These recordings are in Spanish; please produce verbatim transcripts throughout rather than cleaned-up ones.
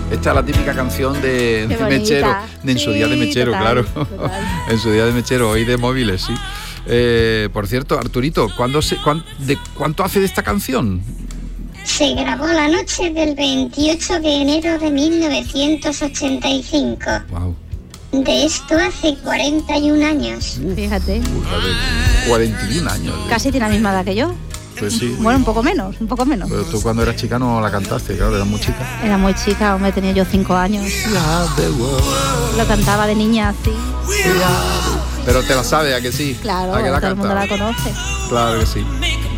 Esta es la típica canción de, de Mechero, de en su sí, día de Mechero, total, claro. Total. En su día de Mechero, hoy de móviles, sí. Eh, por cierto, Arturito, ¿cuándo se, cuán, de, ¿cuánto hace de esta canción? Se grabó la noche del veintiocho de enero de mil novecientos ochenta y cinco. Wow. De esto hace cuarenta y un años. Fíjate. cuarenta y un años. Casi tiene la misma edad que yo. Pues sí. Bueno, un poco menos, un poco menos. Pero tú cuando eras chica no la cantaste, claro, eras muy chica. Era muy chica, hombre, tenía yo cinco años. Lo cantaba de niña así. Pero te la sabes, ¿a que sí? Claro, ¿A que la todo el mundo la conoce. Claro que sí.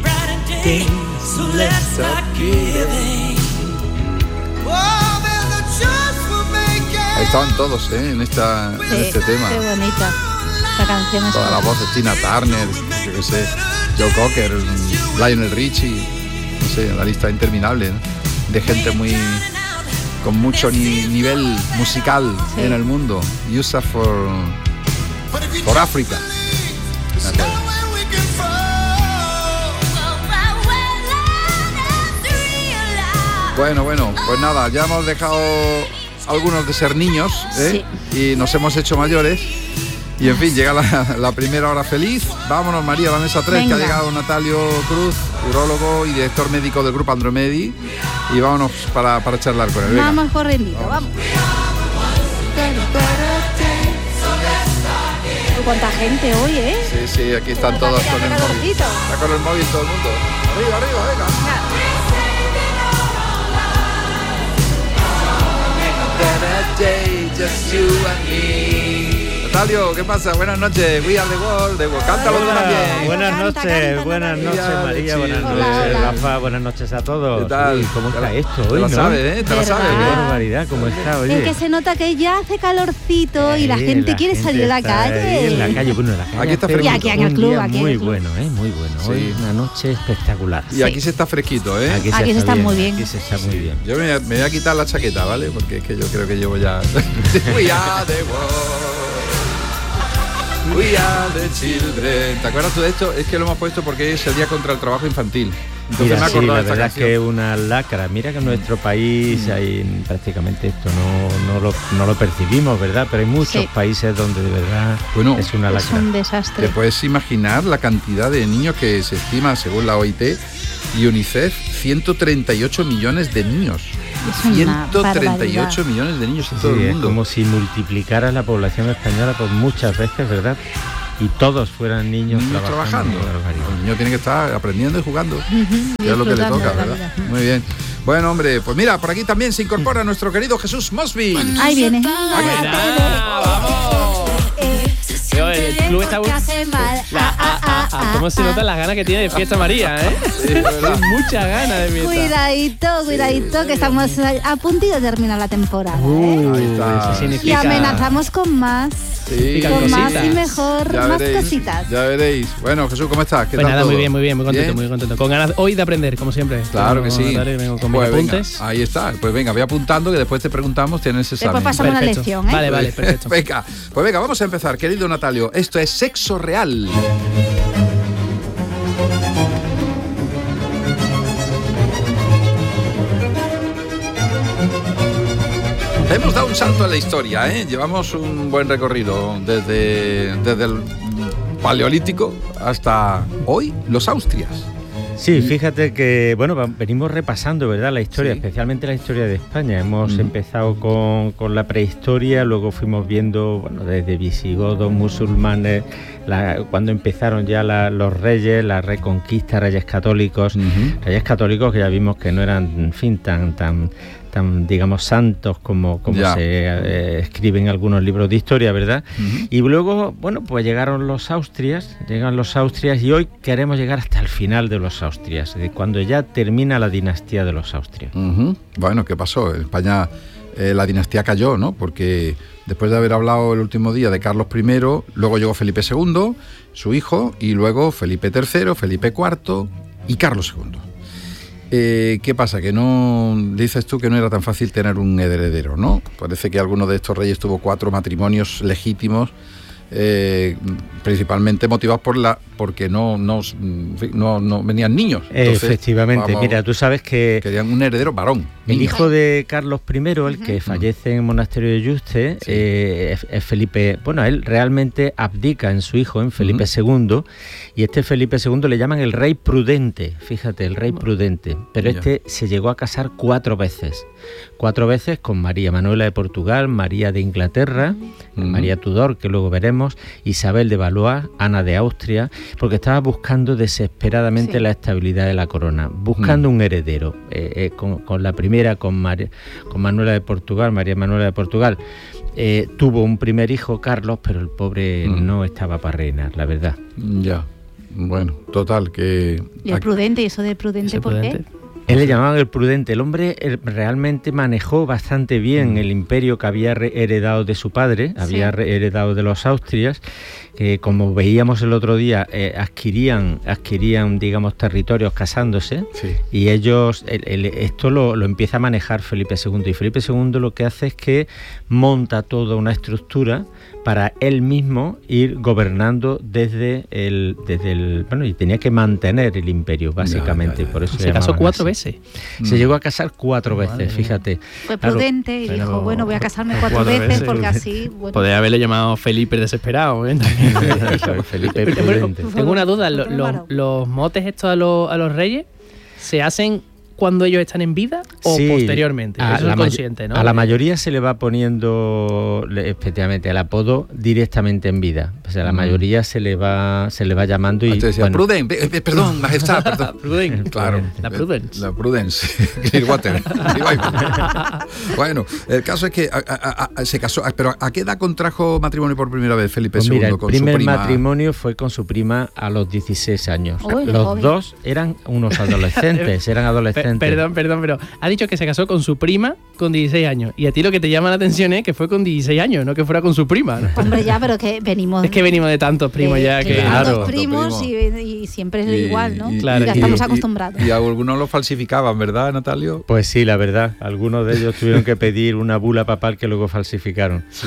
Ahí estaban todos, ¿eh? En, esta, Sí, en este tema. Qué bonita. Esta canción es. Todas las voces, Tina Turner, yo qué sé, Joe Cocker, Lionel Richie, no sé, la lista interminable, ¿no? De gente muy con mucho ni, nivel musical sí. En el mundo. Use for for Africa. Okay. Bueno, bueno, pues nada, ya hemos dejado algunos de ser niños, ¿eh? Sí. Y nos hemos hecho mayores. Y en fin, llega la, la primera hora feliz. Vámonos, María, a la mesa tres, Venga. Que ha llegado Natalio Cruz, urólogo y director médico del Grupo Andromedi. Y vámonos para, para charlar con él. Venga. Vamos corriendo, vamos. ¿Cuánta gente hoy, eh? Sí, sí, aquí están todos con el móvil. Está con el móvil todo el mundo. Arriba, arriba, venga. Natalio, ¿qué pasa? Buenas noches, We Are The World, de cántalo tú también. Buenas noches, canta, buenas noches canta, María, buenas noches hola, Rafa, buenas noches a todos. ¿Qué tal? Uy, ¿cómo está esto hoy? Te la ¿no? sabes, ¿eh? Te la sabes. Qué barbaridad, ¿cómo está? Oye. Es que se nota que ya hace calorcito y la eh, gente la quiere gente salir a la calle. En la calle, bueno, en la calle. Aquí está fresquito. Y aquí en el club, aquí muy en el club. bueno, ¿eh? Muy bueno. Sí. Hoy una noche espectacular. Y aquí sí. Se está fresquito, ¿eh? Aquí, aquí se, se está bien, muy bien. Aquí se está muy bien. Yo me, me voy a quitar la chaqueta, ¿vale? Porque es que yo creo que llevo ya... We are the world. We are the children. ¿Te acuerdas tú de esto? Es que lo hemos puesto porque es el día contra el trabajo infantil. Entonces Mira, me he sí, acordado la de esta verdad canción. Es que es una lacra. Mira que en nuestro país mm. hay prácticamente esto no, no, lo, no lo percibimos, ¿verdad? Pero hay muchos sí. países donde de verdad bueno, es una lacra. Es un desastre. ¿Te puedes imaginar la cantidad de niños que se estima, según la O I T y UNICEF, ciento treinta y ocho millones de niños? ciento treinta y ocho millones de niños en sí, todo el mundo. Es como si multiplicara la población española por muchas veces, ¿verdad? Y todos fueran niños, niños trabajando. trabajando. El niño tiene que estar aprendiendo y jugando. Uh-huh, que es lo que le toca, ¿verdad? Vida. Muy bien. Bueno, hombre, pues mira, por aquí también se incorpora nuestro querido Jesús Mosby. Ahí viene. Yo, el club está muy... La, ah, ah, ah, ¿Cómo se notan las ganas que tiene de fiesta María, eh? Sí, muchas ganas de fiesta. Cuidadito, cuidadito, que estamos a puntito de terminar la temporada. Uh, ahí está. Eso significa... Y amenazamos con más. Sí, con cositas. más y mejor, ya más veréis, cositas. Ya veréis. Bueno, Jesús, ¿cómo estás? ¿Qué pues tal nada, todo? muy bien, muy bien, muy contento, ¿Bien? muy contento. Con ganas hoy de aprender, como siempre. Claro como que sí. Tarde, vengo con pues mis apuntes. Venga, ahí está. Pues venga, voy apuntando que después te preguntamos, tienes examen. Después pasamos perfecto. una lección, ¿eh? Vale, vale, perfecto. Venga, pues venga, vamos a empezar, querido Natalio. Esto es Sexo Real. Hemos dado un salto en la historia, ¿eh? Llevamos un buen recorrido desde, desde el Paleolítico hasta hoy, los Austrias. Sí, fíjate que, bueno, venimos repasando, ¿verdad?, la historia, sí. especialmente la historia de España. Hemos mm. empezado con, con la prehistoria, luego fuimos viendo, bueno, desde visigodos, musulmanes, la, cuando empezaron ya la, los reyes, la reconquista, reyes católicos, uh-huh. reyes católicos que ya vimos que no eran, en fin, tan... tan tan, digamos, santos como, como se eh, escriben algunos libros de historia, ¿verdad? Uh-huh. Y luego, bueno, pues llegaron los Austrias, llegan los Austrias y hoy queremos llegar hasta el final de los Austrias, de cuando ya termina la dinastía de los Austrias. Uh-huh. Bueno, ¿qué pasó? En España eh, la dinastía cayó, ¿no? Porque después de haber hablado el último día de Carlos primero, luego llegó Felipe segundo, su hijo, y luego Felipe tercero, Felipe cuarto y Carlos segundo. Eh, ¿Qué pasa? Que no, dices tú que no era tan fácil tener un heredero, ¿no? Parece que alguno de estos reyes tuvo cuatro matrimonios legítimos eh, principalmente motivados por la porque no no, no, no venían niños. Entonces, efectivamente, vamos, mira, tú sabes que querían un heredero varón. El niño. Hijo de Carlos primero, el uh-huh. que fallece en el monasterio de Yuste, sí. eh, es, es Felipe. Bueno, él realmente abdica en su hijo, en Felipe uh-huh. segundo, y este Felipe segundo le llaman el rey prudente, fíjate, el rey prudente, pero ya. este se llegó a casar cuatro veces, cuatro veces con María Manuela de Portugal, María de Inglaterra, uh-huh. María Tudor, que luego veremos, Isabel de Valois, Ana de Austria, porque estaba buscando desesperadamente sí. la estabilidad de la corona, buscando uh-huh. un heredero, eh, eh, con, con la primera, con, María, con Manuela de Portugal, María Manuela de Portugal, eh, tuvo un primer hijo, Carlos, pero el pobre uh-huh. no estaba para reinar, la verdad. Ya, bueno, total, que... ¿Y el prudente? ¿Y eso de prudente por qué? Él le llamaban el prudente. El hombre realmente manejó bastante bien mm. el imperio que había heredado de su padre, sí. había heredado de los Austrias, que como veíamos el otro día, eh, adquirían, adquirían, digamos, territorios casándose, sí. y ellos, el, el, esto lo, lo empieza a manejar Felipe segundo, y Felipe segundo lo que hace es que monta toda una estructura para él mismo ir gobernando desde el, desde el... Bueno, y tenía que mantener el imperio, básicamente. Ya, ya, ya. Por eso se casó cuatro así. veces. Se mm. llegó a casar cuatro veces, Madre fíjate. Fue prudente claro, y dijo, pero, bueno, voy a casarme cuatro, cuatro veces, veces porque así... Bueno. Podría haberle llamado Felipe el desesperado, ¿eh? Felipe prudente. Tengo una duda, ¿los, los, los motes estos a los, a los reyes se hacen cuando ellos están en vida o sí, posteriormente? A, Eso la es consciente, ¿no? A la mayoría se le va poniendo efectivamente el apodo directamente en vida. O sea, a la mm. mayoría se le va se le va llamando y... Decía, bueno, Prudence, eh, perdón, majestad, perdón. Prudence, claro. La Prudence. La Prudence. Clearwater. Bueno, el caso es que a, a, a, se casó, pero ¿a qué edad contrajo matrimonio por primera vez Felipe pues segundo mira, con su prima? El primer matrimonio fue con su prima a los dieciséis años. Uy, los joven. dos eran unos adolescentes, eran adolescentes. Perdón, perdón, pero ha dicho que se casó con su prima con dieciséis años. Y a ti lo que te llama la atención es que fue con dieciséis años, no que fuera con su prima. Hombre, ya, pero que venimos... Es que venimos de tantos primos de, ya de que... Claro, primos y, y siempre es y, igual, ¿no? Y, claro, ya y, estamos y, acostumbrados. Y, y algunos lo falsificaban, ¿verdad, Natalio? Pues sí, la verdad. Algunos de ellos tuvieron que pedir una bula papal que luego falsificaron. Sí.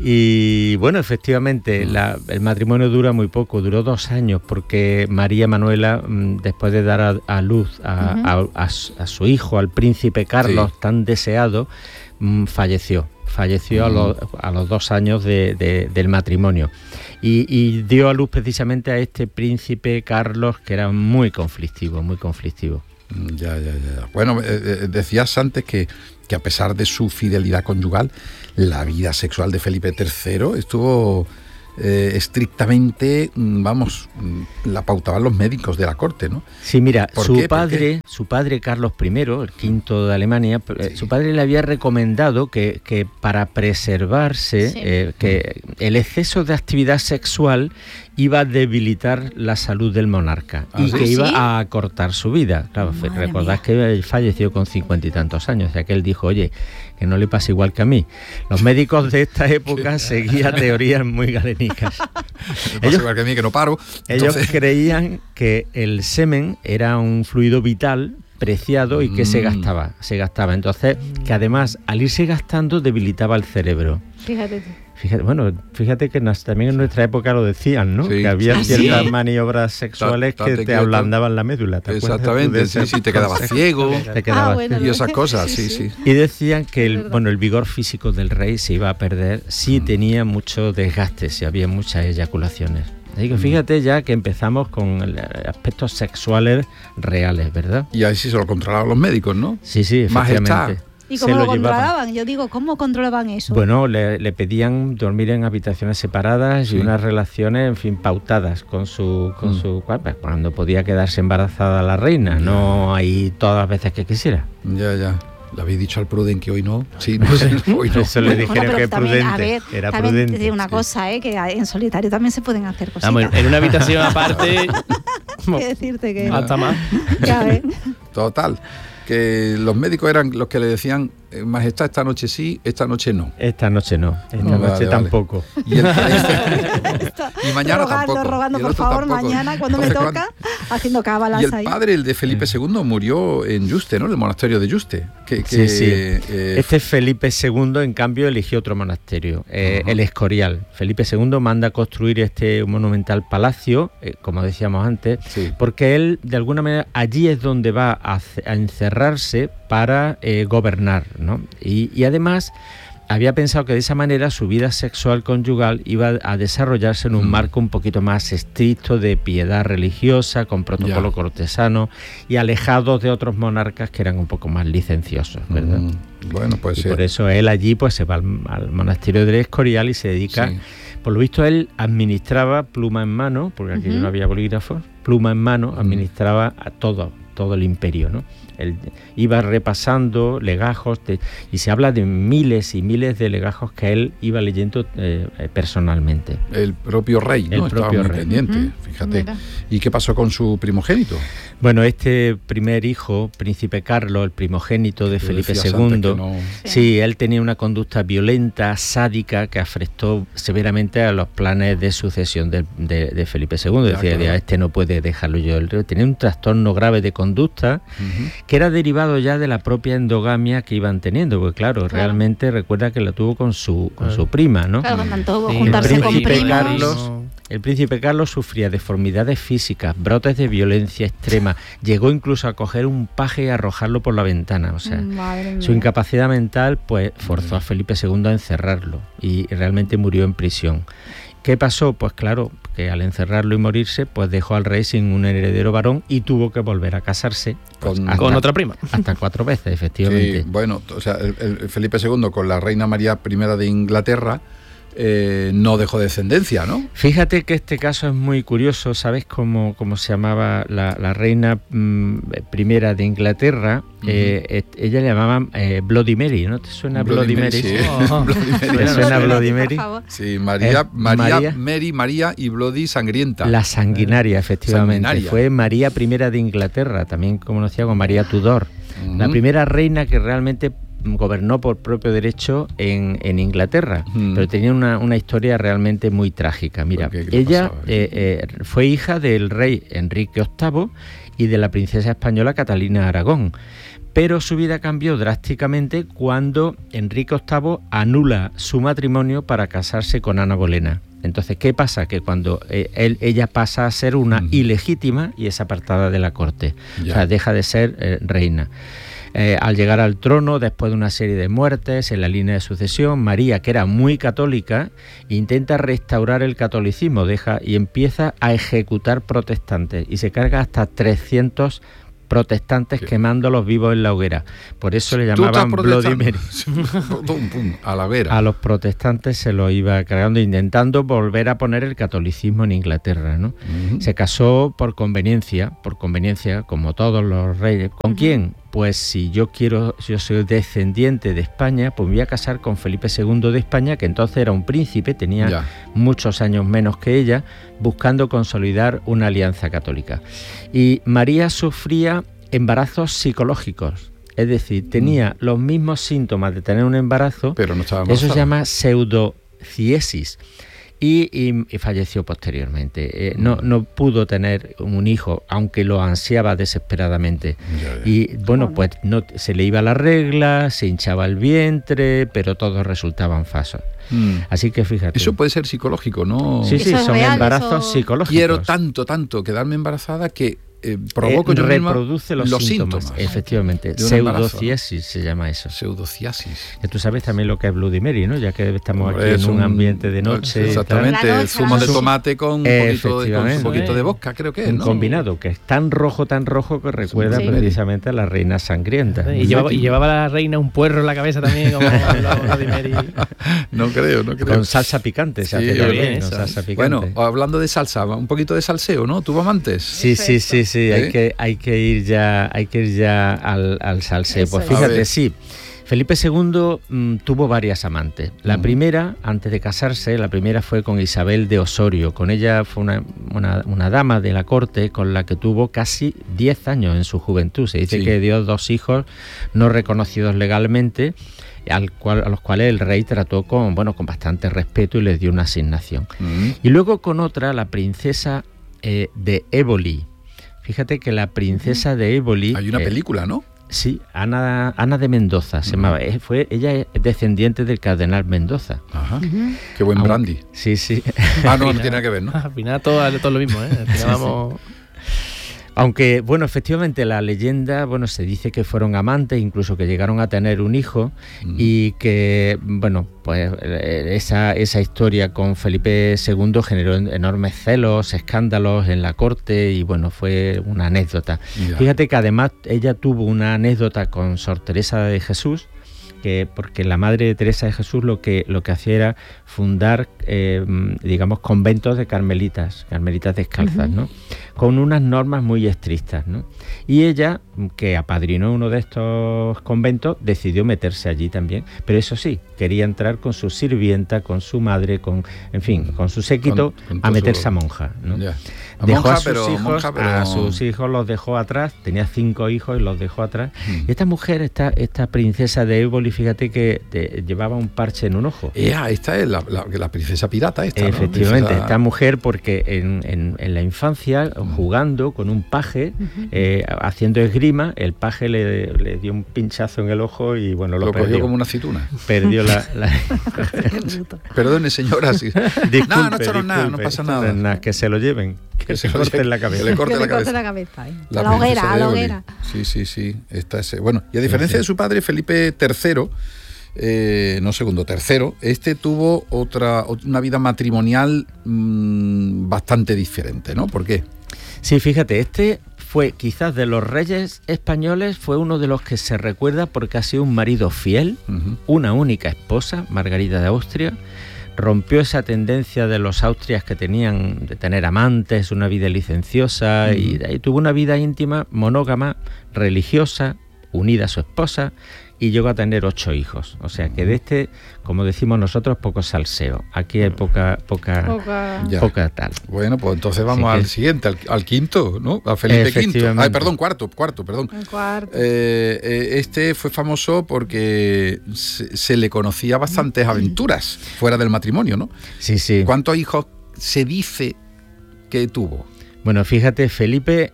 Y bueno, efectivamente, la, el matrimonio dura muy poco, duró dos años, porque María Manuela, después de dar a, a luz a, uh-huh. a, a, a su hijo, al príncipe Carlos, sí. tan deseado, mmm, falleció. Falleció uh-huh. a, los, a los dos años de, de, del matrimonio. Y, y dio a luz precisamente a este príncipe Carlos, que era muy conflictivo, muy conflictivo. Ya, ya, ya. Bueno, eh, decías antes que, que a pesar de su fidelidad conyugal, la vida sexual de Felipe tercero estuvo... Eh, estrictamente, vamos, la pautaban los médicos de la corte, ¿no? Sí, mira, su qué? padre, su padre Carlos primero, el quinto de Alemania, sí. su padre le había recomendado que, que para preservarse, sí. eh, que el exceso de actividad sexual iba a debilitar la salud del monarca ¿Ah, y sí? que iba ¿Sí? a acortar su vida. Claro, Madre recordad mía. que él falleció con cincuenta y tantos años, o sea que él dijo, oye, que no le pase igual que a mí. Los médicos de esta época seguían teorías muy galenicas. Ellos, igual que a mí, que no paro. Ellos Entonces... creían que el semen era un fluido vital preciado y que mm. se gastaba, se gastaba. Entonces, que además, al irse gastando, debilitaba el cerebro. Fíjate. Fíjate, bueno, fíjate que nos, también en nuestra época lo decían, ¿no? Sí. Que había ¿Ah, ciertas sí? maniobras sexuales ta, ta, que te, te ablandaban la médula. ¿Te Exactamente, sí, sí, te quedabas ciego te quedabas ah, bueno, y esas cosas, sí, sí. sí. Y decían que el, bueno, el vigor físico del rey se iba a perder si mm. tenía mucho desgaste, si había muchas eyaculaciones. Así que fíjate ya que empezamos con aspectos sexuales reales, ¿verdad? Y ahí sí se lo controlaban los médicos, ¿no? Sí, sí, efectivamente. Majestad. ¿Y cómo lo, lo controlaban? Yo digo, ¿cómo controlaban eso? Bueno, le, le pedían dormir en habitaciones separadas sí. y unas relaciones, en fin, pautadas con su... con mm. su cuando podía quedarse embarazada la reina, ya. no ahí todas las veces que quisiera. Ya, ya. Le habéis dicho al Pruden que hoy no. Sí, no sé, hoy no. Eso le dijeron bueno, que también, prudente. A ver, era también prudente. Te digo una sí. cosa, ¿eh? Que en solitario también se pueden hacer cositas. Vamos, en una habitación aparte... Qué decirte que... Hasta más. Ya ves. Total. que los médicos eran los que le decían, Majestad, esta noche sí, esta noche no. Esta noche no, esta no, noche vale, tampoco. Vale. Y, el, y mañana rogando, tampoco. Rogando, y por favor, tampoco. mañana, cuando Entonces, me toca, cuando... haciendo cábalas ahí. Y el ahí. padre, el de Felipe segundo, murió en Yuste, ¿no? En el monasterio de Yuste. Que, sí, que, sí. Eh, este Felipe segundo, en cambio, eligió otro monasterio, eh, uh-huh. el Escorial. Felipe segundo manda a construir este monumental palacio, eh, como decíamos antes, sí. porque él, de alguna manera, allí es donde va a, a encerrarse para eh, gobernar, ¿no? Y, y además había pensado que de esa manera su vida sexual conyugal iba a desarrollarse en un mm. marco un poquito más estricto de piedad religiosa, con protocolo yeah. cortesano y alejados de otros monarcas que eran un poco más licenciosos, ¿verdad? Mm. Bueno, pues y sí. por eso él allí pues se va al, al monasterio del Escorial y se dedica, sí. por lo visto él administraba pluma en mano, porque aquí uh-huh. no había bolígrafos, pluma en mano, uh-huh. administraba a todo, todo el imperio, ¿no? Él iba repasando legajos de, y se habla de miles y miles de legajos que él iba leyendo eh, personalmente. El propio rey, ¿no? El Estaba propio muy rey. pendiente, Uh-huh. fíjate. Mira. ¿Y qué pasó con su primogénito? Bueno, este primer hijo, Príncipe Carlos, el primogénito de Tú Felipe decías segundo, antes que no... sí. sí, él tenía una conducta violenta, sádica, que afectó severamente a los planes de sucesión de, de, de Felipe segundo. Ya, Decía, claro. este no puede dejarlo yo. Él tenía un trastorno grave de conducta uh-huh. que era derivado ya de la propia endogamia que iban teniendo, porque claro, claro. realmente recuerda que la tuvo con su con su prima, ¿no? Claro, tanto sí, juntarse con primos. Carlos, el príncipe Carlos sufría deformidades físicas, brotes de violencia extrema, llegó incluso a coger un paje y arrojarlo por la ventana, o sea, su incapacidad mental pues forzó a Felipe segundo a encerrarlo y realmente murió en prisión. ¿Qué pasó? Pues claro, que al encerrarlo y morirse, pues dejó al rey sin un heredero varón y tuvo que volver a casarse. Pues, con, hasta, con otra prima. Hasta cuatro veces, efectivamente. Sí, bueno, o sea, el, el Felipe segundo con la reina María primera de Inglaterra eh, no dejó descendencia, ¿no? Fíjate que este caso es muy curioso. ¿Sabes cómo, cómo se llamaba la, la reina mmm, primera de Inglaterra? Uh-huh. eh, ella le llamaban eh, Bloody Mary, ¿no te suena Bloody, Bloody Mary? Mary? Sí. Oh. Bloody Mary. ¿Te suena Bloody Mary? Sí, María, eh, María, María, Mary, María y Bloody sangrienta. La sanguinaria, efectivamente. Sanguinaria. Fue María primera de Inglaterra, también conocida como María Tudor. Uh-huh. La primera reina que realmente gobernó por propio derecho en, en Inglaterra, hmm. pero tenía una, una historia realmente muy trágica. Mira, ella eh, eh, fue hija del rey Enrique octavo y de la princesa española Catalina Aragón, pero su vida cambió drásticamente cuando Enrique octavo anula su matrimonio para casarse con Ana Bolena. Entonces, ¿qué pasa? Que cuando eh, él, ella pasa a ser una hmm. ilegítima y es apartada de la corte, ya. O sea, deja de ser eh, reina. Eh, al llegar al trono, después de una serie de muertes en la línea de sucesión, María, que era muy católica, intenta restaurar el catolicismo, deja y empieza a ejecutar protestantes y se carga hasta trescientos protestantes, ¿qué? Quemándolos vivos en la hoguera. Por eso le llamaban Bloody Mary. pum, pum, a la hoguera. A los protestantes se los iba cargando, intentando volver a poner el catolicismo en Inglaterra, ¿no? Uh-huh. Se casó por conveniencia, por conveniencia, como todos los reyes. ¿Con uh-huh. quién? Pues si yo quiero, si yo soy descendiente de España, pues me voy a casar con Felipe segundo de España, que entonces era un príncipe, tenía ya. muchos años menos que ella, buscando consolidar una alianza católica. Y María sufría embarazos psicológicos, es decir, tenía mm. los mismos síntomas de tener un embarazo, pero no estaba embarazada. Eso se llama pseudociesis. Y, y, y falleció posteriormente. Eh, no, no pudo tener un hijo, aunque lo ansiaba desesperadamente. Ya, ya. Y bueno, pues no, se le iba la regla, se hinchaba el vientre, pero todos resultaban falsos. Mm. Así que fíjate. Eso puede ser psicológico, ¿no? Sí, sí, son real, embarazos eso... psicológicos. Quiero tanto, tanto quedarme embarazada que Eh, provoco eh, yo reproduce los, los síntomas, síntomas. Efectivamente, pseudociesis se llama eso. Pseudociesis. Que tú sabes también lo que es Bloody Mary, ¿no? Ya que estamos aquí en un, un ambiente de noche. Exactamente, el zumo de tomate con un poquito de, con un poquito de vodka, creo que es, un ¿no? combinado, que es tan rojo, tan rojo que recuerda sí. precisamente a la reina sangrienta. Sí, y, llevaba, y llevaba la reina un puerro en la cabeza también, como Bloody Mary. No creo, no creo. Con salsa picante, se sí, hace bien, con salsa picante. Bueno, hablando de salsa, un poquito de salseo, ¿no? ¿Tuvo amantes? Sí, sí, sí, sí, ¿Eh? hay que hay que ir ya, hay que ir ya al, al salseo. Eso pues fíjate, sí. Felipe segundo mmm, tuvo varias amantes. La uh-huh. primera, antes de casarse, la primera fue con Isabel de Osorio. Con ella fue una, una, una dama de la corte con la que tuvo casi diez años en su juventud. Se dice sí. que dio dos hijos no reconocidos legalmente, al cual, a los cuales el rey trató con, bueno, con bastante respeto y les dio una asignación. Uh-huh. Y luego con otra, la princesa eh, de Éboli. Fíjate que la princesa uh-huh. de Éboli... Hay una eh, película, ¿no? Sí, Ana, Ana de Mendoza se uh-huh. llamaba. Fue, ella es descendiente del cardenal Mendoza. Ajá. Uh-huh. Qué buen Aún, brandy. Sí, sí. Ah, no, no tiene nada que ver, ¿no? Al final todo, todo lo mismo, ¿eh? Al final vamos... Sí, sí. Aunque, bueno, efectivamente la leyenda, bueno, se dice que fueron amantes, incluso que llegaron a tener un hijo mm. y que, bueno, pues esa, esa historia con Felipe segundo generó enormes celos, escándalos en la corte y, bueno, fue una anécdota. Yeah. Fíjate que además ella tuvo una anécdota con Sor Teresa de Jesús, que porque la madre de Teresa de Jesús lo que lo que hacía era fundar, eh, digamos, conventos de carmelitas, carmelitas descalzas, uh-huh. ¿no? Con unas normas muy estrictas, ¿no? Y ella, que apadrinó uno de estos conventos, decidió meterse allí también, pero eso sí, quería entrar con su sirvienta, con su madre, con, en fin, con su séquito, con, con a meterse su... a monja, ¿no? Yeah. A dejó monja, a sus pero, hijos, monja, pero... a sus hijos los dejó atrás, tenía cinco hijos y los dejó atrás. Mm. Y esta mujer, esta, esta princesa de Éboli, fíjate que te, llevaba un parche en un ojo. Yeah, esta es la, la, la princesa pirata esta, efectivamente, ¿no? Princesa... esta mujer, porque en, en, en la infancia, mm. jugando con un paje, uh-huh. eh, haciendo esgrima, el paje le, le dio un pinchazo en el ojo y bueno, lo, lo perdió. Perdió como una aceituna. Perdió la... la... Perdone, señora. Sí. Disculpe, no, no echaron nada, no pasa nada. nada. Que se lo lleven. Que, que se, se corten la cabeza. Que le corte que la le corte cabeza. la cabeza. ¿eh? La, la hoguera, a la hoguera. Sí, sí, sí. Esta es, bueno, y a diferencia sí, sí. de su padre, Felipe tercero, eh, no segundo, tercero, este tuvo otra una vida matrimonial mmm, bastante diferente, ¿no? ¿Por qué? Sí, fíjate, este fue quizás de los reyes españoles, fue uno de los que se recuerda porque ha sido un marido fiel, uh-huh. una única esposa, Margarita de Austria. Rompió esa tendencia de los austrias que tenían de tener amantes, una vida licenciosa, uh-huh. y, y tuvo una vida íntima, monógama, religiosa, unida a su esposa, y llegó a tener ocho hijos. O sea que de este, como decimos nosotros, poco salseo. Aquí hay poca poca poca, poca tal. Bueno, pues entonces vamos al siguiente, al, al quinto, ¿no? A Felipe quinto. Ay, perdón, cuarto, cuarto, perdón. El cuarto. Eh, eh, este fue famoso porque se, se le conocía bastantes aventuras fuera del matrimonio, ¿no? Sí, sí. ¿Cuántos hijos se dice que tuvo? Bueno, fíjate, Felipe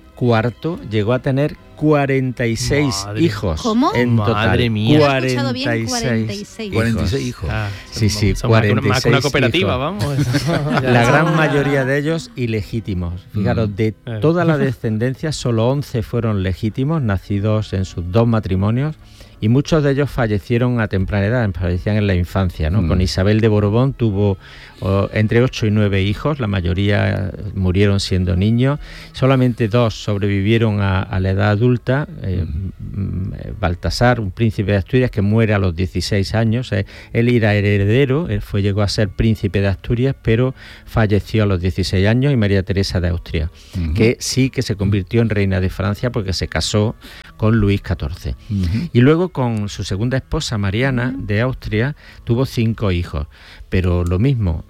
cuarto llegó a tener cuarenta y seis Madre. hijos. ¿Cómo? En total. Madre mía. cuarenta y seis, cuarenta y seis. cuarenta y seis hijos. Ah, sí, sí, son cuarenta y seis más que una cooperativa, hijos. Vamos. La gran mayoría de ellos ilegítimos. Fijaros, de toda la descendencia, solo once fueron legítimos, nacidos en sus dos matrimonios, y muchos de ellos fallecieron a temprana edad, fallecían en la infancia, ¿no? Mm. Con Isabel de Borbón tuvo oh, entre ocho y nueve hijos, la mayoría murieron siendo niños, solamente dos sobrevivieron a, a la edad adulta, eh, mm. Baltasar, un príncipe de Asturias que muere a los dieciséis años, eh, él era heredero, él fue, llegó a ser príncipe de Asturias, pero falleció a los dieciséis años, y María Teresa de Austria, mm. que sí que se convirtió en reina de Francia porque se casó con Luis catorce. Mm-hmm. Y luego con su segunda esposa, Mariana de Austria, tuvo cinco hijos, pero lo mismo,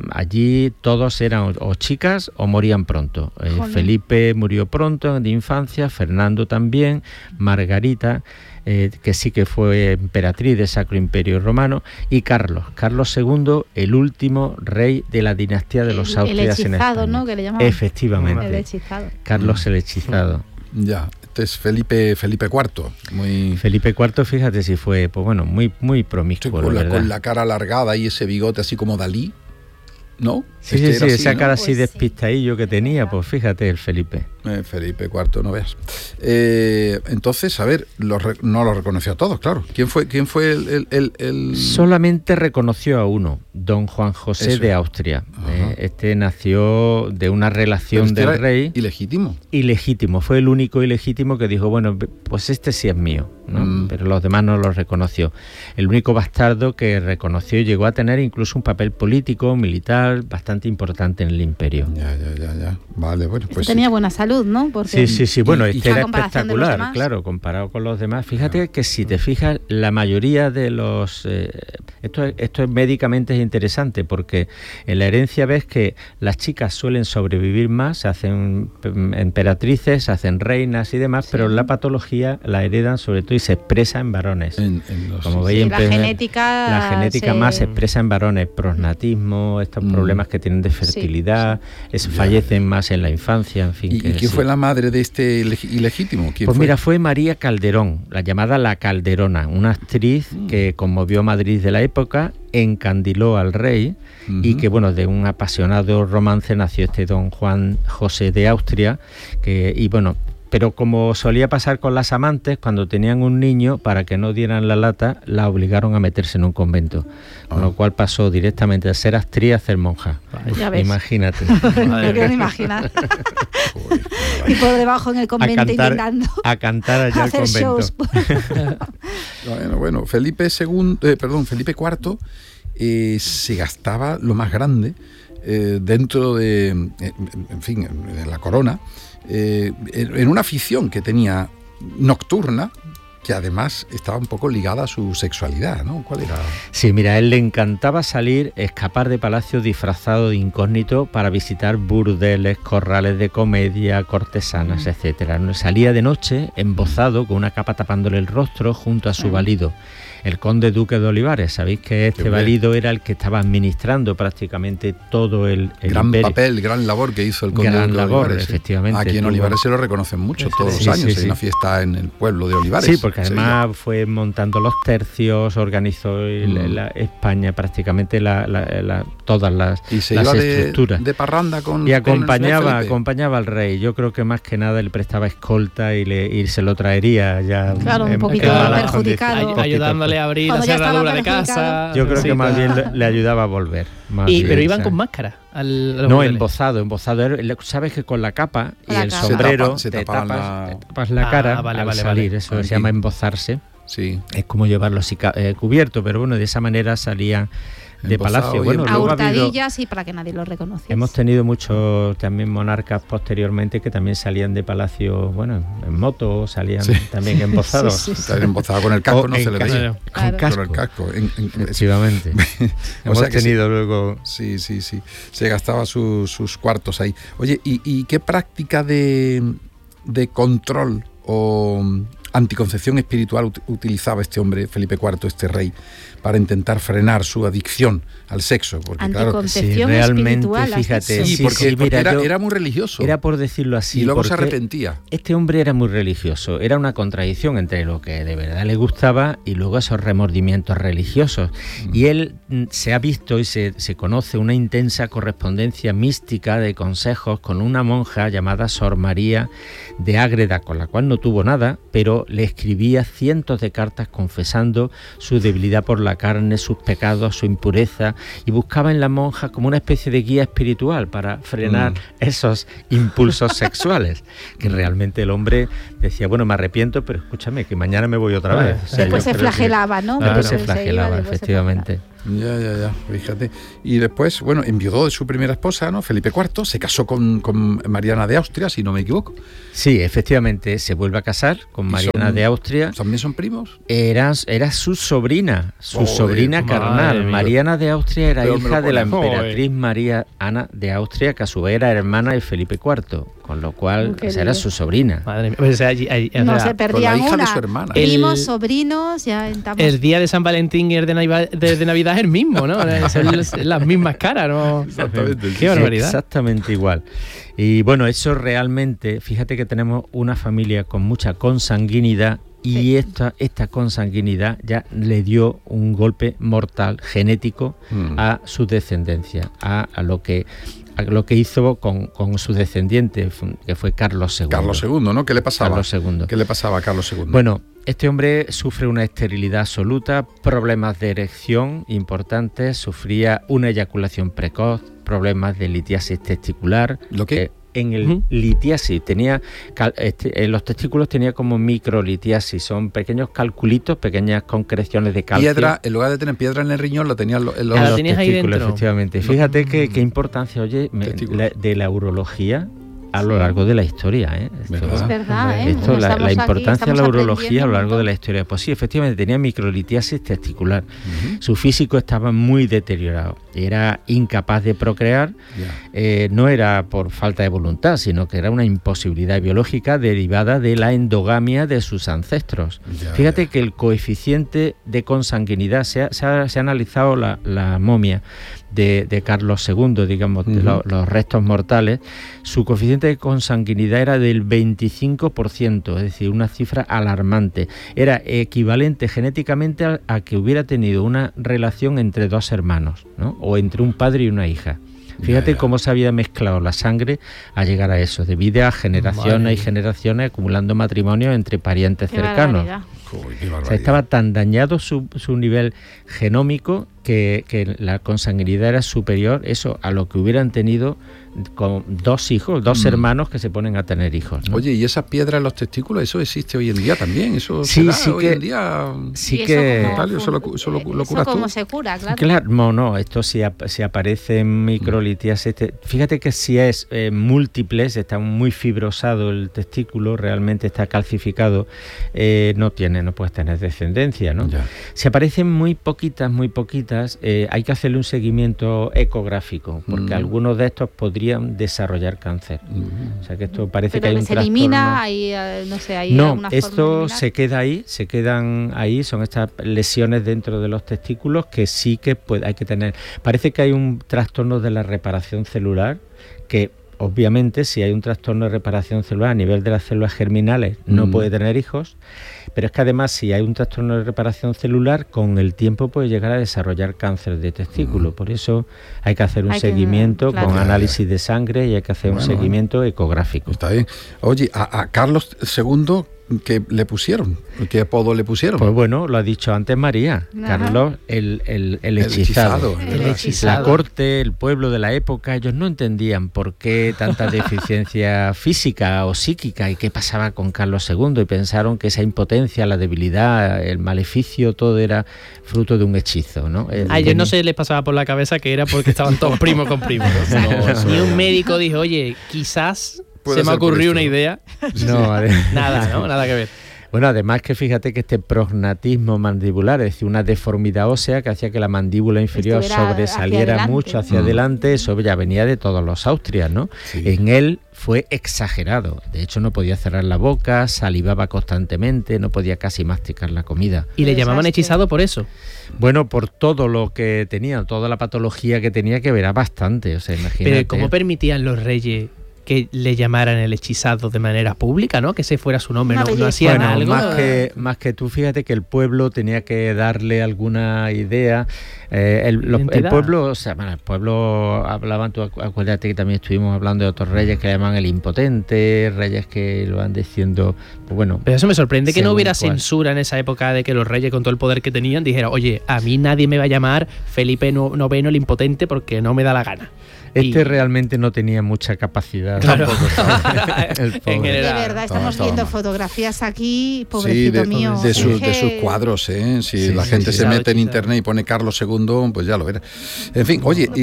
allí todos eran o chicas o morían pronto. Eh, Felipe murió pronto de infancia, Fernando también, Margarita, eh, que sí que fue emperatriz del Sacro Imperio Romano, y Carlos, Carlos segundo, el último rey de la dinastía de los Austrias en España. El hechizado, ¿no? Que le llamaban. Efectivamente. El hechizado. Carlos el hechizado. Ya. Es Felipe Felipe cuarto, muy Felipe cuarto, fíjate si fue, pues bueno, muy muy promiscuo, sí, con, la, ¿verdad? Con la cara alargada y ese bigote así como Dalí, ¿no? Sí, este sí, sí, así, esa ¿no? cara así pues despistadillo sí. que tenía, pues fíjate el Felipe. Eh, Felipe cuarto, no veas. Eh, entonces, a ver, lo re, no lo reconoció a todos, claro. ¿Quién fue quién fue el...? el, el, el... Solamente reconoció a uno, don Juan José Eso. de Austria. Eh, este nació de una relación este del rey. ¿Ilegítimo? Ilegítimo, fue el único ilegítimo que dijo, bueno, pues este sí es mío, ¿no? Mm. Pero los demás no lo reconoció. El único bastardo que reconoció y llegó a tener incluso un papel político, militar, bastante bastante importante en el imperio. Ya, ya, ya, ya. Vale, bueno, pues... Tenía buena salud, ¿no? Porque sí, sí, sí. Bueno, y, este y era espectacular, claro, comparado con los demás. Fíjate que si te fijas, la mayoría de los... Eh, esto, esto es médicamente es interesante, porque en la herencia ves que las chicas suelen sobrevivir más, se hacen emperatrices, se hacen reinas y demás, sí. pero la patología la heredan sobre todo y se expresa en varones. En, en los, Como veis, sí, la genética, la genética se... más se expresa en varones, prosnatismo, estos mm. problemas que tienen de fertilidad, sí. es, fallecen yeah. más en la infancia, en fin. ¿Y, que, ¿y quién sí. fue la madre de este ilegítimo? ¿Quién pues fue? mira, fue María Calderón, la llamada La Calderona, una actriz mm. que conmovió Madrid de la época, encandiló al rey uh-huh. y que, bueno, de un apasionado romance nació este don Juan José de Austria, que, y bueno, pero como solía pasar con las amantes, cuando tenían un niño, para que no dieran la lata, la obligaron a meterse en un convento, oh. con lo cual pasó directamente de ser actriz a ser monja. Ya ves. Imagínate. Me quiero imaginar. Y por debajo en el convento a cantar, intentando a cantar allá al convento. Shows. bueno, bueno, Felipe segundo, eh, perdón, Felipe cuarto eh, se gastaba lo más grande eh, dentro de, eh, en fin, de la corona. Eh, en una afición que tenía nocturna, que además estaba un poco ligada a su sexualidad, ¿no? ¿Cuál era? Sí, mira, a él le encantaba salir, escapar de palacio disfrazado de incógnito para visitar burdeles, corrales de comedia, cortesanas, mm. etcétera. Salía de noche, embozado, con una capa tapándole el rostro, junto a su valido, el conde duque de Olivares. Sabéis que este valido era el que estaba administrando prácticamente todo el, el gran imperio. papel, gran labor que hizo el conde gran duque de labor, Olivares. Efectivamente. Aquí en tuvo... Olivares se lo reconocen mucho todos sí, los años. Sí, hay sí. una fiesta en el pueblo de Olivares. Sí, porque además sí. fue montando los tercios, organizó mm. la, la España prácticamente la, la, la, todas las, y se las iba estructuras. De, de parranda con y acompañaba, con acompañaba al rey. Yo creo que más que nada le prestaba escolta y, le, y se lo traería ya. Claro, un en, poquito en perjudicado. Ay, ayudándole a abrir la cerradura de casa. Yo creo sí, que más claro. bien le, le ayudaba a volver. Más y, bien, pero iban ¿sabes? con máscara. Al, no, burdeles. embozado, embozado. Sabes que con la capa y la el capa. sombrero se tapa, se te, tapas, la... te tapas la cara ah, vale, al vale, salir. vale. Eso Aquí. se llama embozarse. Sí. Es como llevarlo así eh, cubierto, pero bueno, de esa manera salían de Embozado palacio. Bueno, a luego hurtadillas habido, y para que nadie lo reconociese. hemos tenido muchos también monarcas posteriormente que también salían de palacio, bueno, en moto, salían sí. también embozados. Sí, sí, sí. Embozado con el casco, o no se le veía. Con Claro. casco. Con el casco. En, en, Efectivamente. o hemos sea que tenido sí. luego... Sí, sí, sí. Se gastaba su, sus cuartos ahí. Oye, ¿y, y qué práctica de, de control o anticoncepción espiritual ut- utilizaba este hombre, Felipe cuarto, este rey, para intentar frenar su adicción al sexo? Porque anticoncepción claro, sí, realmente, espiritual. fíjate, sí, sí, porque, sí, porque mira, era, yo, era muy religioso. Era por decirlo así. Y luego se porque arrepentía. Este hombre era muy religioso. Era una contradicción entre lo que de verdad le gustaba y luego esos remordimientos religiosos. Mm. Y él mm, se ha visto y se, se conoce una intensa correspondencia mística de consejos con una monja llamada Sor María de Ágreda, con la cual no tuvo nada, pero le escribía cientos de cartas confesando su debilidad por la carne, sus pecados, su impureza, y buscaba en la monja como una especie de guía espiritual para frenar mm. esos impulsos sexuales, que realmente el hombre decía, bueno, me arrepiento, pero escúchame, que mañana me voy otra vez. O sea, después se flagelaba, ¿no? Después Claro. se flagelaba, se iba, efectivamente. Se flagelaba. Ya, ya, ya, fíjate. Y después, bueno, enviudó de su primera esposa, ¿no? Felipe cuarto, se casó con, con Mariana de Austria, si no me equivoco. Sí, efectivamente, se vuelve a casar con Mariana son, de Austria. ¿También son primos? Era, era su sobrina, su Joder, sobrina carnal. mía. Mariana de Austria era Pero hija de la Joder. emperatriz María Ana de Austria, que a su vez era hermana de Felipe cuarto, con lo cual esa era su sobrina. Madre mía. Pues, o sea, allí- allí- o No sea, se perdían con la hija una. de su hermana. Primos, El- sobrinos, ya estamos. el día de San Valentín y el de Navidad, de, de Navidad es el mismo, ¿no? Son las, las mismas caras, ¿no? Exactamente. Qué barbaridad. Exactamente igual. Y bueno, eso realmente, fíjate que tenemos una familia con mucha consanguinidad y Sí. esta, esta consanguinidad ya le dio un golpe mortal genético Mm. a su descendencia, a, a lo que a lo que hizo con, con su descendiente, que fue Carlos segundo. Carlos segundo, ¿no? ¿Qué le pasaba? Carlos segundo. ¿Qué le pasaba a Carlos segundo? Bueno, este hombre sufre una esterilidad absoluta, problemas de erección importantes, sufría una eyaculación precoz, problemas de litiasis testicular. ¿Lo qué? eh, en el uh-huh. litiasis. Tenía, este, en los testículos tenía como microlitiasis, son pequeños calculitos, pequeñas concreciones de calcio. Piedra, en lugar de tener piedra en el riñón, lo tenía en los, en los, ah, los tenías ahí dentro. Efectivamente. Fíjate qué qué importancia, oye, me, la, de la urología a lo largo de la historia, ¿eh? Esto, es verdad, ¿eh? Esto, la, la importancia aquí, de la urología a lo largo de la historia. Pues sí, efectivamente, tenía microlitiasis testicular. Uh-huh. Su físico estaba muy deteriorado. Era incapaz de procrear. Yeah. Eh, no era por falta de voluntad, sino que era una imposibilidad biológica derivada de la endogamia de sus ancestros. Yeah, Fíjate yeah. que el coeficiente de consanguinidad, se ha, se ha, se ha analizado la, la momia de, de Carlos segundo, digamos, uh-huh. lo, los restos mortales, su coeficiente de consanguinidad era del veinticinco por ciento, es decir, una cifra alarmante. Era equivalente genéticamente a, a que hubiera tenido una relación entre dos hermanos, ¿no? O entre un padre y una hija. Fíjate ya, ya. cómo se había mezclado la sangre a llegar a eso, debido a generaciones Madre. y generaciones acumulando matrimonios entre parientes Qué cercanos. Uy, o sea, estaba tan dañado su, su nivel genómico que, que la consanguinidad era superior eso a lo que hubieran tenido con dos hijos, dos mm. hermanos que se ponen a tener hijos, ¿no? Oye, ¿y esa piedra en los testículos, eso existe hoy en día también? ¿Eso sí, se da sí hoy que, en día? Sí que... Eso, eso, lo, eso lo, lo eso curas cómo tú. se cura, claro. Claro, no, no, esto si, ap- si aparece en microlitiasis, este, fíjate que si es eh, múltiple, está muy fibrosado el testículo, realmente está calcificado, eh, no tiene, no puedes tener descendencia, ¿no? Ya. Si aparecen muy poquitas, muy poquitas, eh, hay que hacerle un seguimiento ecográfico, porque mm. algunos de estos podrían desarrollar cáncer. Mm. O sea que esto parece Pero que hay un se trastorno. elimina, hay, no sé, hay no, una esto se queda ahí, se quedan ahí, son estas lesiones dentro de los testículos que sí que puede, hay que tener. Parece que hay un trastorno de la reparación celular que obviamente si hay un trastorno de reparación celular a nivel de las células germinales no mm. puede tener hijos, pero es que además si hay un trastorno de reparación celular con el tiempo puede llegar a desarrollar cáncer de testículo, mm. por eso hay que hacer un hay seguimiento que, claro. con análisis de sangre y hay que hacer bueno, un seguimiento ecográfico. Está bien. Oye, a, a Carlos segundo, ¿qué le pusieron? ¿Qué apodo le pusieron? Pues bueno, lo ha dicho antes María, Ajá. Carlos el, el, el hechizado. El hechizado, el hechizado. La corte, el pueblo de la época, ellos no entendían por qué tanta deficiencia física o psíquica y qué pasaba con Carlos segundo y pensaron que esa impotencia, la debilidad, el maleficio, todo era fruto de un hechizo, ¿no? El, a ellos no se les pasaba por la cabeza que era porque estaban todos primos con primos, ¿no? No, no, ni un médico dijo, oye, quizás se me ocurrió una idea. No, nada, ¿no? Nada que ver. Bueno, además que fíjate que este prognatismo mandibular, es decir, una deformidad ósea que hacía que la mandíbula inferior Estuviera sobresaliera hacia mucho hacia mm. adelante, eso ya venía de todos los Austrias, ¿no? Sí. En él fue exagerado. De hecho, no podía cerrar la boca, salivaba constantemente, no podía casi masticar la comida. ¿Y le llamaban hechizado por eso? Bueno, por todo lo que tenía, toda la patología que tenía, que verá bastante. O sea, imagínate. Pero ¿cómo permitían los reyes que le llamaran el hechizado de manera pública, ¿no? Que ese fuera su nombre, ¿no? ¿No hacían bueno, algo? Más que, más que tú, fíjate que el pueblo tenía que darle alguna idea. Eh, el, lo, el pueblo, o sea, bueno, el pueblo hablaban, tú acuérdate que también estuvimos hablando de otros reyes que le llaman el impotente, reyes que lo van diciendo, pues bueno. Pero eso me sorprende que no hubiera cual. censura en esa época de que los reyes con todo el poder que tenían dijeran, oye, a mí nadie me va a llamar Felipe noveno el impotente porque no me da la gana. Este y... realmente no tenía mucha capacidad. Claro. Tampoco, el en general, de verdad, estamos todo, viendo todo fotografías aquí, pobrecito sí, de, mío. De, su, de sus cuadros, ¿eh? Si sí, la sí, gente sí, se sí, mete en internet y pone Carlos segundo, pues ya lo verá. En fin, oye, eh,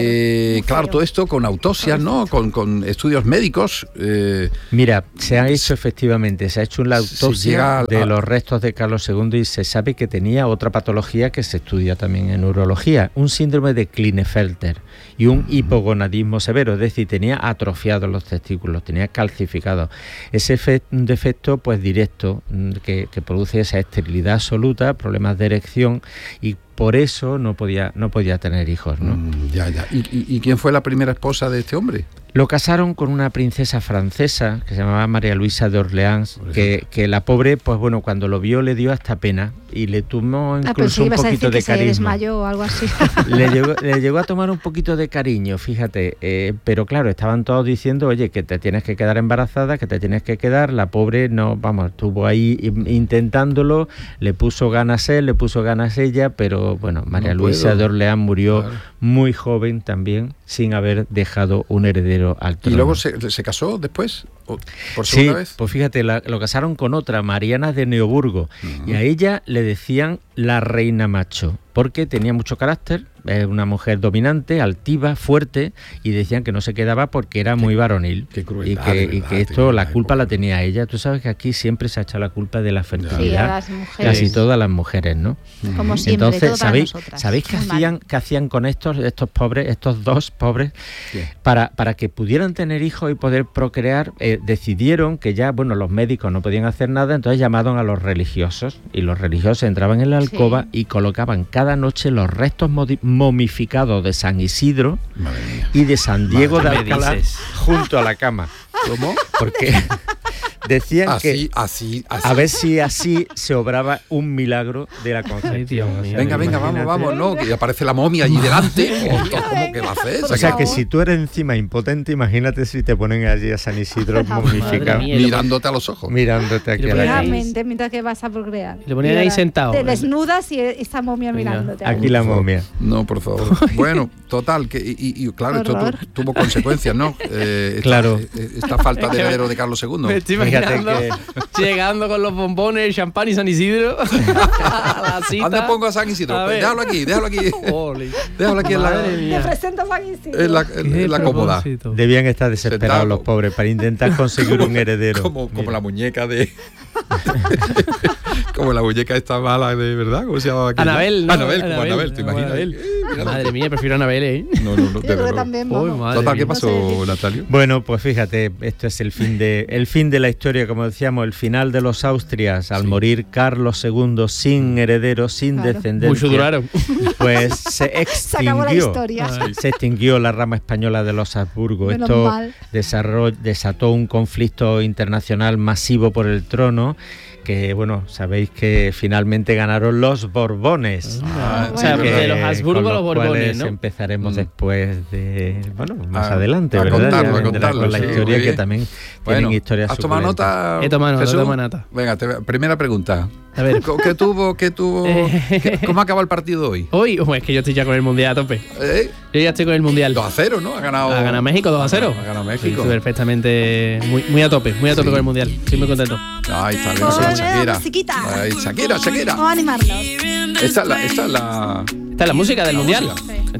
eh, claro, todo esto con autopsias, ¿no? Con, con estudios médicos. Eh, Mira, se ha hecho efectivamente, se ha hecho una autopsia a, de los restos de Carlos segundo y se sabe que tenía otra patología que se estudia también en urología, un síndrome de Klinefelter y un hipogonadismo severo, es decir, tenía atrofiados los testículos, tenía calcificados. Ese efecto, un defecto pues directo que, que produce esa esterilidad absoluta, problemas de erección y por eso no podía no podía tener hijos, ¿no? Mm, ya, ya. ¿Y, y, ¿Y quién fue la primera esposa de este hombre? Lo casaron con una princesa francesa que se llamaba María Luisa de Orleans, que, que la pobre, pues bueno, cuando lo vio le dio hasta pena y le tomó incluso ah, un poquito de que cariño. Se desmayó o algo así. le, llegó, le llegó a tomar un poquito de cariño, fíjate, eh, pero claro, estaban todos diciendo, oye, que te tienes que quedar embarazada, que te tienes que quedar, la pobre no, vamos, estuvo ahí intentándolo, le puso ganas él, le puso ganas ella, pero bueno, María no Luisa puedo. de Orleans murió claro. muy joven también, sin haber dejado un heredero heredero al trono. ¿Y luego se, se casó después? ¿O ¿Por Sí, segunda vez? pues fíjate, la, lo casaron con otra, Mariana de Neoburgo, uh-huh. y a ella le decían la reina macho, porque tenía mucho carácter, es una mujer dominante, altiva, fuerte, y decían que no se quedaba porque era muy varonil. Qué y crueldad, que, verdad, y que esto, la culpa época. la tenía ella. Tú sabes que aquí siempre se ha echado la culpa de la fertilidad, sí, a las mujeres. casi todas las mujeres, ¿no? Como siempre, Entonces, todo para ¿sabéis, nosotras. ¿sabéis qué Muy mal. hacían, qué hacían con estos, estos pobres, estos dos pobres, ¿Qué? para, para que pudieran tener hijos y poder procrear? Eh, decidieron que ya, bueno, los médicos no podían hacer nada, entonces llamaron a los religiosos, y los religiosos entraban en la alcoba Sí. y colocaban cada noche los restos modi- momificados de San Isidro Madre mía. y de San Diego Madre, de ¿qué me Alcalá dices? junto a la cama. ¿Cómo? Porque decían Así, que así, así. a ver si así se obraba un milagro de la concepción. Ay, Dios mío. O sea, Venga, venga, vamos, imagínate. vamos, no, que aparece la momia allí delante. ¿Cómo, cómo que va a hacer? O sea que si tú eres encima impotente, imagínate si te ponen allí a San Isidro momificado, Madre mía. mirándote a los ojos. mirándote aquí Y a lo la ponían cara. Realmente, mientras que vas a procrear. Y lo ponían Y ahí ahora sentado. Te desnudas y esta momia Venga, mirándote. Aquí la momia. No, por favor. Bueno, total, que y, y- y, claro, esto tu- Horror. tuvo consecuencias, ¿no? Eh, esta, Claro. eh, Esta falta de heredero de Carlos segundo. Me estoy Fíjate imaginando llegando con los bombones, el champán y San Isidro a la cita. ¿Dónde pongo a San Isidro? A Pues ver. déjalo aquí, déjalo aquí. Ole. Déjalo aquí en la, Madre mía. Te presento a San Isidro. en la, en- Qué en la cómoda. propósito. Debían estar desesperados Sentado. los pobres para intentar conseguir un heredero. Como, como Mira. la muñeca de. Como la muñeca esta mala de verdad. ¿Cómo se llamaba aquella? Anabel, ¿no? Anabel, como Anabel, ¿te como imaginas? Anabel. Eh, mírala. Madre mía, prefiero a Anabel, ¿eh? No, no, no. Yo de creo que verdad. también, Uy, vamos. madre Total, ¿qué mía. pasó, No sé decir. Natalio? Bueno, pues fíjate, esto es el fin de el fin de la historia, como decíamos, el final de los Austrias, al Sí. morir Carlos segundo sin heredero, sin Claro. descendencia. Mucho duraron. Pues se Se acabó la extinguió. historia. Se extinguió la rama española de los Habsburgo. Menos Esto mal. desarroll- desató un conflicto internacional masivo por el trono, que bueno, sabéis que finalmente ganaron los Borbones. Ah, O sea, sí, de verdad. los Habsburgo con a los cuales Borbones, ¿no? empezaremos Mm. después de, bueno, más A- adelante, a ¿verdad? contarlo, Ya a vendrá contarlo, con la sí, historia muy que bien. también Bueno, tienen historias ¿has tomado suculentas. nota? He tomado nota, Jesús? he tomado nota. Venga, te- primera pregunta. A ver. ¿Qué, qué tuvo? ¿Qué tuvo? qué- ¿Cómo acaba el partido hoy? Hoy, oh, es que yo estoy ya con el mundial a tope. ¿Eh? Yo ya estoy con el mundial. dos a cero, ¿no? Ha ganado. Ha ganado México dos a cero. Ha ganado Sí, México. estoy perfectamente. Muy, muy a tope, muy a tope Sí. con el mundial. Estoy muy contento. Ahí está, bien, Pobre Shakira. musiquita. Ahí, Shakira, Shakira. Vamos a animarnos. Esta es la. Esta es la... Esta es la música del mundial. música. Esta